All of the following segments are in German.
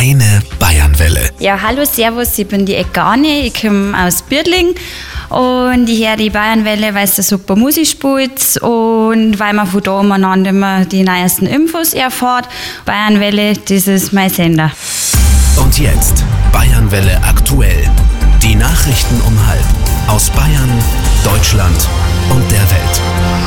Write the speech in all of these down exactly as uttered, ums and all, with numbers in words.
Deine Bayernwelle. Ja, hallo, servus, ich bin die Egane, ich komme aus Birdling und ich höre die Bayernwelle, weil es da super Musik spielt und weil man von da umeinander immer die neuesten Infos erfährt. Bayernwelle, das ist mein Sender. Und jetzt Bayernwelle aktuell. Die Nachrichten um halb aus Bayern, Deutschland und der Welt.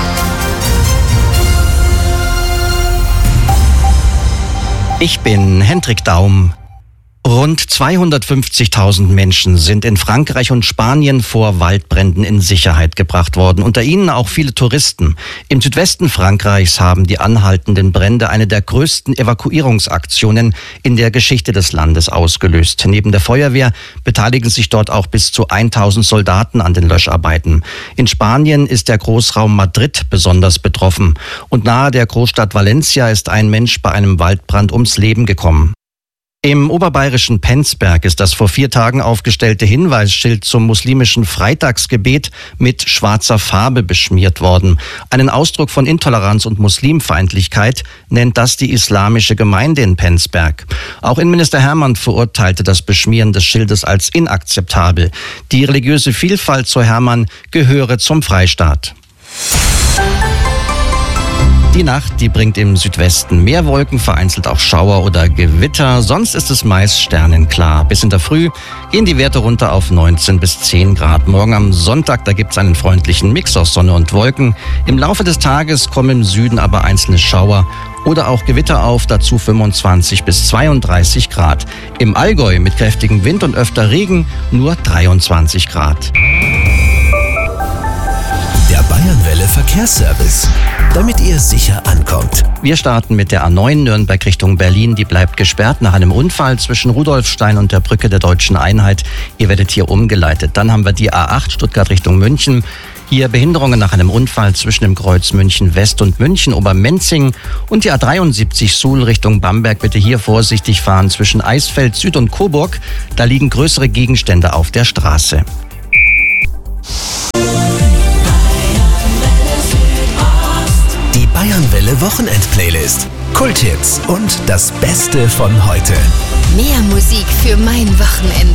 Ich bin Hendrik Daum. Rund zweihundertfünfzigtausend Menschen sind in Frankreich und Spanien vor Waldbränden in Sicherheit gebracht worden. Unter ihnen auch viele Touristen. Im Südwesten Frankreichs haben die anhaltenden Brände eine der größten Evakuierungsaktionen in der Geschichte des Landes ausgelöst. Neben der Feuerwehr beteiligen sich dort auch bis zu tausend Soldaten an den Löscharbeiten. In Spanien ist der Großraum Madrid besonders betroffen. Und nahe der Großstadt Valencia ist ein Mensch bei einem Waldbrand ums Leben gekommen. Im oberbayerischen Penzberg ist das vor vier Tagen aufgestellte Hinweisschild zum muslimischen Freitagsgebet mit schwarzer Farbe beschmiert worden. Einen Ausdruck von Intoleranz und Muslimfeindlichkeit nennt das die islamische Gemeinde in Penzberg. Auch Innenminister Hermann verurteilte das Beschmieren des Schildes als inakzeptabel. Die religiöse Vielfalt, so Hermann, gehöre zum Freistaat. Die Nacht, die bringt im Südwesten mehr Wolken, vereinzelt auch Schauer oder Gewitter. Sonst ist es meist sternenklar. Bis in der Früh gehen die Werte runter auf neunzehn bis zehn Grad. Morgen am Sonntag, da gibt es einen freundlichen Mix aus Sonne und Wolken. Im Laufe des Tages kommen im Süden aber einzelne Schauer oder auch Gewitter auf, dazu fünfundzwanzig bis zweiunddreißig Grad. Im Allgäu mit kräftigem Wind und öfter Regen nur dreiundzwanzig Grad. Der Bayernwelle Verkehrsservice, damit ihr sicher ankommt. Wir starten mit der A neun Nürnberg Richtung Berlin. Die bleibt gesperrt nach einem Unfall zwischen Rudolfstein und der Brücke der Deutschen Einheit. Ihr werdet hier umgeleitet. Dann haben wir die A acht Stuttgart Richtung München. Hier Behinderungen nach einem Unfall zwischen dem Kreuz München West und München Obermenzing. Und die A dreiundsiebzig Suhl Richtung Bamberg. Bitte hier vorsichtig fahren zwischen Eisfeld Süd und Coburg. Da liegen größere Gegenstände auf der Straße. Bayernwelle Wochenend-Playlist. Kulthits und das Beste von heute. Mehr Musik für mein Wochenende.